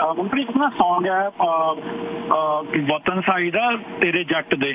ਮਨਪ੍ਰੀਤ ਨਾ ਸੌਂਗ ਹੈ ਵਤਨ ਸਾਈ ਦਾ ਤੇਰੇ ਜੱਟ ਦੇ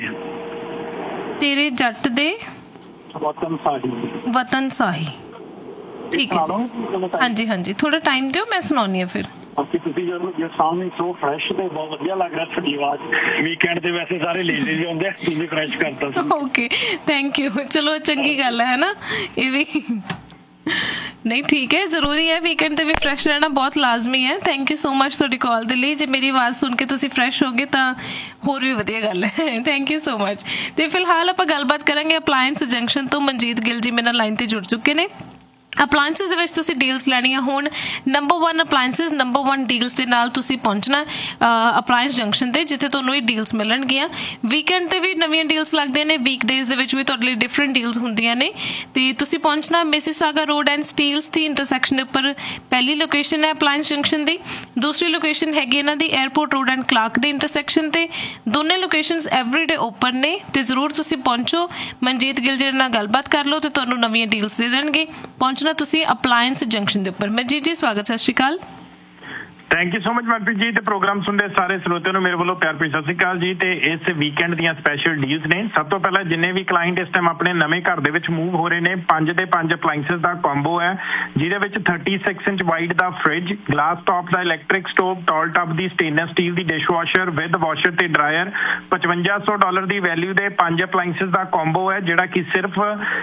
ਵਤਨ ਸਾਹੀ। ਠੀਕ ਹੈ ਹਾਂਜੀ ਹਾਂਜੀ, ਥੋੜਾ ਟਾਈਮ ਦਿਓ, ਮੈਂ ਸੁਣਾਉਣੀ ਆ ਫਿਰ। ਸੋ ਫਰੈਸ਼ ਤੇ ਬਹੁਤ ਵਧੀਆ ਲੱਗ ਰਿਹਾ ਤੁਹਾਡੀ ਆਵਾਜ਼। ਵੀਕਐਂਡ ਤੇ ਵੈਸੇ ਸਾਰੇ ਲੇਜ਼ੀ ਜਿਹੇ ਹੁੰਦੇ, ਤੁਸੀਂ ਫਰੈਸ਼ ਕਰਤਾ। ਓਕੇ ਥੈਂਕ ਯੂ, ਚਲੋ ਚੰਗੀ ਗੱਲ ਹੈ ਨਾ ਇਹ ਵੀ। ਨਹੀਂ ਠੀਕ ਹੈ, ਜ਼ਰੂਰੀ ਹੈ ਵੀਕਐਂਡ ਤੇ ਵੀ ਫਰੈਸ਼ ਰਹਿਣਾ, ਬਹੁਤ ਲਾਜ਼ਮੀ ਹੈ। ਥੈਂਕ ਯੂ ਸੋ ਮਚ ਤੁਹਾਡੀ ਕਾਲ ਦੇ ਲਈ। ਜੇ ਮੇਰੀ ਆਵਾਜ਼ ਸੁਣ ਕੇ ਤੁਸੀਂ ਫਰੈਸ਼ ਹੋ ਗਏ ਤਾਂ ਹੋਰ ਵੀ ਵਧੀਆ ਗੱਲ ਹੈ। Thank you so much. ਤੇ ਫਿਲਹਾਲ ਆਪਾਂ ਗੱਲਬਾਤ ਕਰਾਂਗੇ ਅਪਲਾਇੰਸ ਜੰਕਸ਼ਨ ਤੋਂ। ਮਨਜੀਤ ਗਿੱਲ ਜੀ ਮੇਰੇ ਨਾਲ ਲਾਈਨ ਤੇ ਜੁੜ ਚੁੱਕੇ ਨੇ। ਅਪਲਾਇੰਸਿਸ ਦੇ ਵਿੱਚ ਤੁਸੀਂ ਡੀਲਸ ਲੈਣੀਆਂ ਹੋਣ, ਨੰਬਰ 1 ਅਪਲਾਇੰਸਿਸ, ਨੰਬਰ 1 ਡੀਲਸ ਦੇ ਨਾਲ ਤੁਸੀਂ ਪਹੁੰਚਣਾ ਅਪਲਾਇੰਸ ਜੰਕਸ਼ਨ ਤੇ, ਜਿੱਥੇ ਤੁਹਾਨੂੰ ਇਹ ਡੀਲਸ ਮਿਲਣਗੀਆਂ। ਵੀਕਐਂਡ ਤੇ ਵੀ ਨਵੀਆਂ ਡੀਲਸ ਲੱਗਦੀਆਂ ਨੇ, ਵੀਕਡੇਜ਼ ਦੇ ਵਿੱਚ ਵੀ ਤੁਹਾਡੇ ਲਈ ਡਿਫਰੈਂਟ ਡੀਲਸ ਹੁੰਦੀਆਂ ਨੇ। ਤੇ ਤੁਸੀਂ ਪਹੁੰਚਣਾ Mississauga road and Steeles the intersection ਦੇ ਉੱਪਰ। ਪਹਿਲੀ ਲੋਕੇਸ਼ਨ ਹੈ ਅਪਲਾਇੰਸ ਜੰਕਸ਼ਨ ਦੀ, ਦੂਸਰੀ ਲੋਕੇਸ਼ਨ ਹੈਗੀ ਇਹਨਾਂ ਦੀ 에ਅਰਪੋਰਟ ਰੋਡ ਐਂਡ ਕਲਾਰਕ ਦੇ ਇੰਟਰਸੈਕਸ਼ਨ ਤੇ। ਦੋਨੇ ਲੋਕੇਸ਼ਨਸ ਐਵਰੀਡੇ ਓਪਨ ਨੇ ਤੇ ਜ਼ਰੂਰ ਤੁਸੀਂ ਪਹੁੰਚੋ। ਮਨਜੀਤ ਗਿੱਲ ਜੀ ਨਾਲ ਗੱਲਬਾਤ ਕਰ ਲਓ ਤੇ ਤੁਹਾਨੂੰ ਨਵੀਆਂ ਡੀਲਸ ਦੇ ਦੇਣਗੇ। ਪਹੁੰਚਣਾ ਤੁਸੀਂ ਅਪਲਾਇੰਸ ਜੰਕਸ਼ਨ ਦੇ ਉੱਪਰ। ਮਨਜੀਤ ਜੀ ਸਵਾਗਤ, ਸਤਿ ਸ਼੍ਰੀ ਅਕਾਲ। Thank you so much Manpreet ji. ਤੇ ਪ੍ਰੋਗਰਾਮ ਸੁਣਦੇ ਸਾਰੇ ਸਰੋਤਿਆਂ ਨੂੰ ਮੇਰੇ ਵੱਲੋਂ ਪਿਆਰ ਭਰੀ ਸਤਿ ਸ਼੍ਰੀ ਅਕਾਲ ਜੀ। ਤੇ ਇਸ ਵੀਕਐਂਡ ਦੀਆਂ ਸਪੈਸ਼ਲ ਡੀਲਸ ਨੇ। ਸਭ ਤੋਂ ਪਹਿਲਾਂ ਜਿੰਨੇ ਵੀ ਕਲਾਇੰਟ ਇਸ ਟਾਈਮ ਆਪਣੇ ਨਵੇਂ ਘਰ ਦੇ ਵਿੱਚ ਮੂਵ ਹੋ ਰਹੇ ਨੇ, 5 ਦੇ 5 ਅਪਲਾਇੰਸਿਸ ਦਾ ਕੰਬੋ ਹੈ, ਜਿਹਦੇ ਵਿੱਚ 36 inch wide the fridge, glass top the electric stove, tall top the stainless steel the dish washer with washer ਤੇ ਡਰਾਇਰ, $5500 ਦੀ ਵੈਲਿਊ ਦੇ 5 ਅਪਲਾਇੰਸਿਸ ਦਾ ਕੰਬੋ ਹੈ, ਜਿਹੜਾ ਕਿ ਸਿਰਫ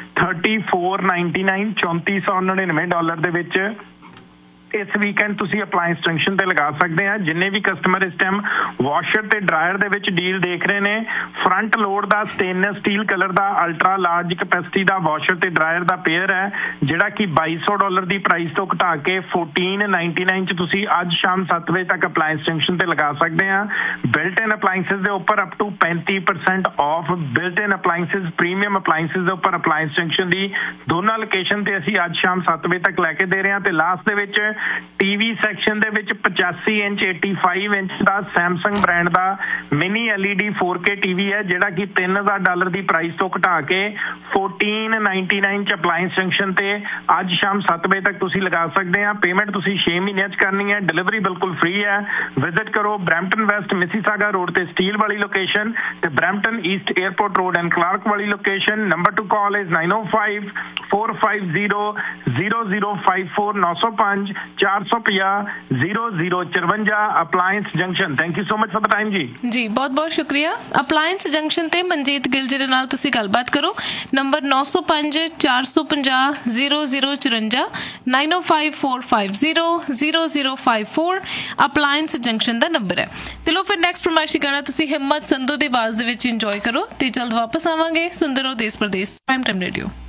$3499 $3499 ਦੇ ਵਿੱਚ ਇਸ ਵੀਕਐਂਡ ਤੁਸੀਂ ਅਪਲਾਇੰਸ ਜੰਕਸ਼ਨ ਤੇ ਲਗਾ ਸਕਦੇ ਆ। ਜਿੰਨੇ ਵੀ ਕਸਟਮਰ ਇਸ ਟਾਈਮ ਵਾਸ਼ਰ ਤੇ ਡਰਾਇਰ ਦੇ ਵਿੱਚ ਡੀਲ ਦੇਖ ਰਹੇ ਨੇ, ਫਰੰਟ ਲੋਡ ਦਾ ਸਟੇਨਲੈਸ ਸਟੀਲ ਕਲਰ ਦਾ ਅਲਟਰਾ ਲਾਰਜ ਕੈਪੈਸਿਟੀ ਦਾ ਵਾਸ਼ਰ ਤੇ ਡਰਾਇਰ ਦਾ ਪੇਅਰ ਹੈ, ਜਿਹੜਾ ਕਿ $2200 ਦੀ ਪ੍ਰਾਈਸ ਤੋਂ ਘਟਾ ਕੇ $1499 ਚ ਤੁਸੀਂ ਅੱਜ ਸ਼ਾਮ 7 ਵਜੇ ਤੱਕ ਅਪਲਾਇੰਸ ਜੰਕਸ਼ਨ ਤੇ ਲਗਾ ਸਕਦੇ ਆ। ਬਿਲਟ ਇਨ ਅਪਲਾਇੰਸਿਸ ਦੇ ਉੱਪਰ up to 35% of. Built in appliances, premium appliances ਦੇ ਉੱਪਰ ਅਪਲਾਇੰਸ ਜੰਕਸ਼ਨ ਦੀ ਦੋਨਾਂ ਲੋਕੇਸ਼ਨ ਤੇ ਅਸੀਂ ਅੱਜ ਸ਼ਾਮ 7 ਵਜੇ ਤੱਕ ਲੈ ਕੇ ਦੇ ਰਹੇ ਹਾਂ। ਤੇ ਲਾਸਟ ਦੇ ਵਿੱਚ ਟੀਵੀ ਸੈਕਸ਼ਨ ਦੇ ਵਿੱਚ 85 ਇੰਚ 85 ਇੰਚ ਦਾ ਸੈਮਸੰਗ ਬ੍ਰਾਂਡ ਦਾ ਮਿਨੀ LED 4K ਟੀਵੀ ਹੈ, ਜਿਹੜਾ ਕਿ $3000 ਦੀ ਪ੍ਰਾਈਸ ਤੋਂ ਘਟਾ ਕੇ $1499 ਚ ਅਪਲਾਇੰਸ ਜੰਕਸ਼ਨ ਤੇ ਅੱਜ ਸ਼ਾਮ 7 ਵਜੇ ਤੱਕ ਤੁਸੀਂ ਲਗਾ ਸਕਦੇ ਆ। ਪੇਮੈਂਟ ਤੁਸੀਂ 6 ਮਹੀਨਿਆਂ ਚ ਕਰਨੀ ਹੈ, ਡਿਲੀਵਰੀ ਬਿਲਕੁਲ ਫ੍ਰੀ ਹੈ। ਵਿਜ਼ਿਟ ਕਰੋ ਬਰੈਂਪਟਨ ਵੈਸਟ ਮਿਸੀਸਾਗਾ ਰੋਡ ਤੇ ਸਟੀਲ ਵਾਲੀ ਲੋਕੇਸ਼ਨ ਤੇ Brampton East airport road and Clark ਵਾਲੀ location. Number two call is 9054500054 905 450 0054 appliance junction. Thank you so much for the time ਜੀ ਬਹੁਤ ਬਹੁਤ ਸ਼ੁਕਰੀਆ। ਅਪਲਾਇੰਸ ਜੰਕਸ਼ਨ ਤੇ ਮਨਜੀਤ ਗਿੱਲ ਜੀ ਦੇ ਨਾਲ ਤੁਸੀਂ ਗੱਲਬਾਤ ਕਰੋ। ਨੰਬਰ 905 450 0054 905450 0054 ਅਪਲਾਇੰਸ ਜੰਕਸ਼ਨ ਦਾ ਨੰਬਰ ਹੈ। ਤੇ ਲੋ ਫਿਰ ਨੈਕਸਟ ਫਰਮਾਇਸ਼ੀ ਗਾਣਾ ਤੁਸੀਂ ਹਿੰਮਤ ਸੰਧੂ ਦੀ ਆਵਾਜ਼ ਦੇ ਵਿੱਚ ਇੰਜੋਏ ਕਰੋ ਤੇ ਜਲਦ ਵਾਪਸ ਆਵਾਂਗੇ। ਸੁਣਦੇ ਰਹੋ ਦੇਸ਼ ਪ੍ਰਦੇਸ਼ ਪ੍ਰਾਈਮ ਟਾਈਮ ਰੇਡੀਓ।